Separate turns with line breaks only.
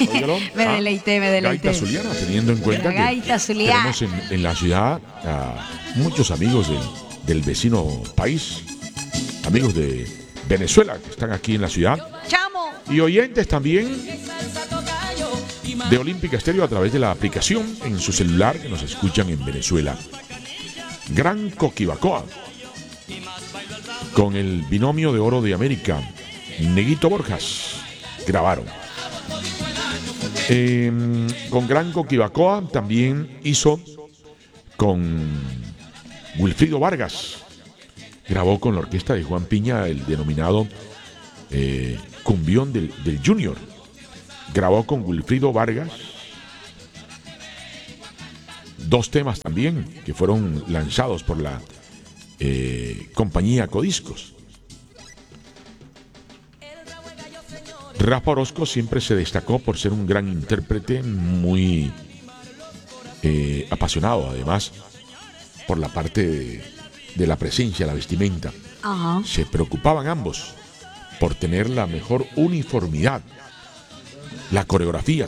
Óigalo.
Me deleité.
Gaita Zuliana, teniendo en cuenta que
Gaita Zuliana.
tenemos en la ciudad a muchos amigos del vecino país, amigos de Venezuela que están aquí en la ciudad.
¡Chamo!
Y oyentes también de Olímpica Estéreo a través de la aplicación en su celular que nos escuchan en Venezuela. Gran Coquibacoa, con el binomio de oro de América, Neguito Borjas, grabaron. Con Gran Coquibacoa también hizo con Wilfrido Vargas, grabó con la orquesta de Juan Piña el denominado Cumbión del Junior. Grabó con Wilfrido Vargas 2 temas también que fueron lanzados por la compañía Codiscos. Rafa Orozco siempre se destacó por ser un gran intérprete, muy apasionado además por la parte de la presencia, la vestimenta.
Ajá.
Se preocupaban ambos por tener la mejor uniformidad, la coreografía,